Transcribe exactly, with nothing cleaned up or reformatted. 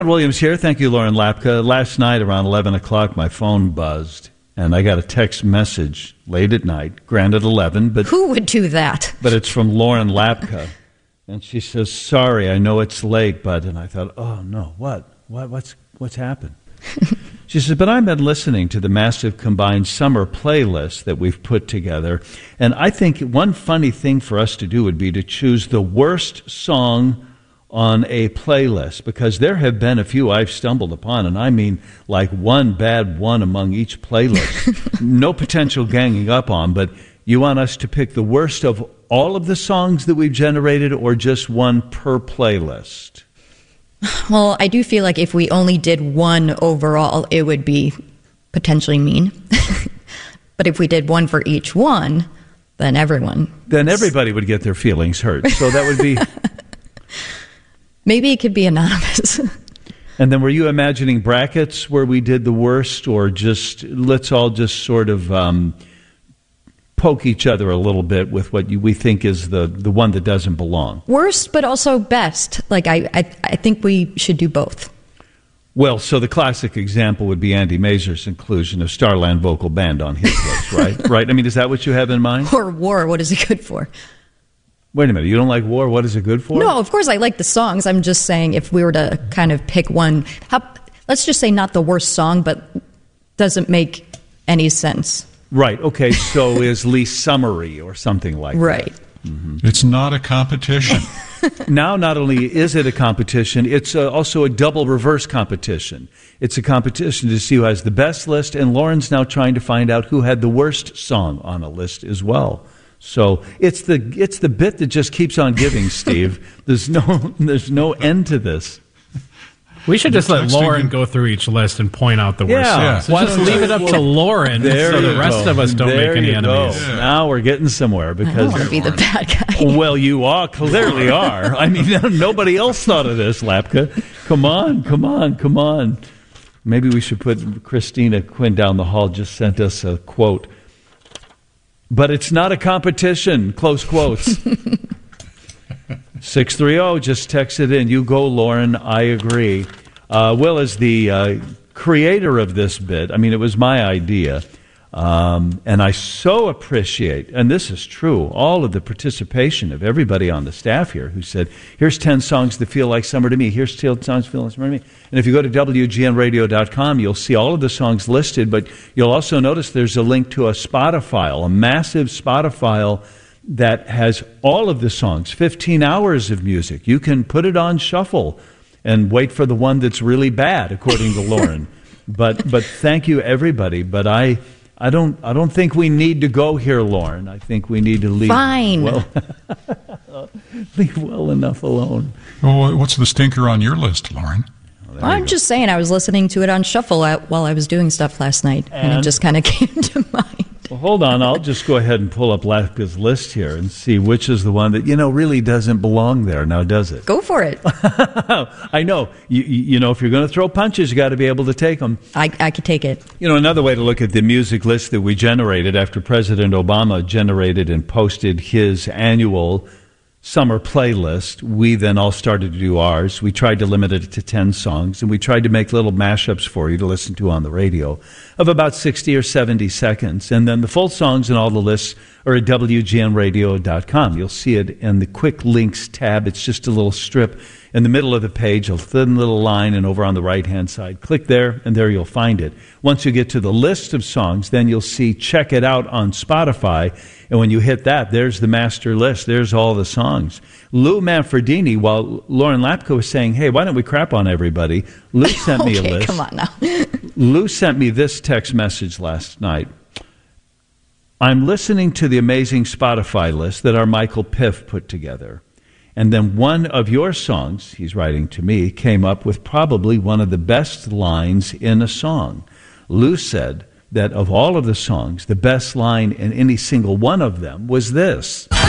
Williams here. Thank you, Lauren Lapka. Last night around eleven o'clock, my phone buzzed, and I got a text message late at night, granted eleven, but... Who would do that? But it's from Lauren Lapka. And she says, sorry, I know it's late, but... And I thought, oh, no, what? what what's what's happened? She says, but I've been listening to the massive combined summer playlist that we've put together, and I think one funny thing for us to do would be to choose the worst song on a playlist, because there have been a few I've stumbled upon, and I mean like one bad one among each playlist. No potential ganging up on, but you want us to pick the worst of all of the songs that we've generated, or just one per playlist? Well, I do feel like if we only did one overall, it would be potentially mean. But if we did one for each one, then everyone... Then everybody would get their feelings hurt. So that would be... Maybe it could be anonymous. And then were you imagining brackets where we did the worst, or just let's all just sort of um, poke each other a little bit with what you, we think is the, the one that doesn't belong? Worst, but also best. Like I, I, I think we should do both. Well, so the classic example would be Andy Mazur's inclusion of Starland Vocal Band on his list, right? Right? I mean, is that what you have in mind? Or War, what is it good for? Wait a minute, you don't like War? What is it good for? No, of course I like the songs. I'm just saying if we were to kind of pick one, how, let's just say not the worst song, but doesn't make any sense. Right, okay, so is least summary or something like right. that. Right. Mm-hmm. It's not a competition. Now, not only is it a competition, it's uh, also a double reverse competition. It's a competition to see who has the best list, and Lauren's now trying to find out who had the worst song on a list as well. So it's the it's the bit that just keeps on giving, Steve. There's no there's no end to this. We should just let Lauren go through each list and point out the worst yeah. songs. So Why just leave it up to Lauren there so the rest go. of us don't there make any enemies. Yeah. Now we're getting somewhere because I don't want to be the bad guy. Well, you are clearly are. I mean, nobody else thought of this, Lapka. Come on, come on, come on. Maybe we should put Christina Quinn down the hall. Just sent us a quote. But it's not a competition, close quotes. six three zero, just text it in. You go, Lauren, I agree. Uh, Will is the uh, creator of this bit. I mean, it was my idea. Um, and I so appreciate, and this is true, all of the participation of everybody on the staff here who said, here's ten songs that feel like summer to me. Here's ten songs that feel like summer to me. And if you go to W G N radio dot com, you'll see all of the songs listed, but you'll also notice there's a link to a Spotify, a massive Spotify that has all of the songs, fifteen hours of music. You can put it on shuffle and wait for the one that's really bad, according to Lauren. but but thank you, everybody. But I... I don't. I don't think we need to go here, Lauren. I think we need to leave. Fine. Well, leave well enough alone. Well, what's the stinker on your list, Lauren? Well, I'm just saying. I was listening to it on shuffle at, while I was doing stuff last night, and, and it just kind of came to mind. Well, hold on. I'll just go ahead and pull up Lapka's list here and see which is the one that, you know, really doesn't belong there. Now, does it? Go for it. I know. You, you know, if you're going to throw punches, you got to be able to take them. I, I could take it. You know, another way to look at the music list that we generated after President Obama generated and posted his annual summer playlist, we then all started to do ours. We tried to limit it to ten songs, and we tried to make little mashups for you to listen to on the radio of about sixty or seventy seconds. And then the full songs and all the lists are at W G N radio dot com. You'll see it in the quick links tab. It's just a little strip in the middle of the page, a thin little line, and over on the right-hand side. Click there, and there you'll find it. Once you get to the list of songs, then you'll see Check It Out on Spotify. And when you hit that, there's the master list. There's all the songs. Lou Manfredini, while Lauren Lapka was saying, hey, why don't we crap on everybody, Lou sent me okay, a list. Come on now. Lou sent me this text message last night. I'm listening to the amazing Spotify list that our Michael Piff put together. And then one of your songs, he's writing to me, came up with probably one of the best lines in a song. Lou said that of all of the songs, the best line in any single one of them was this.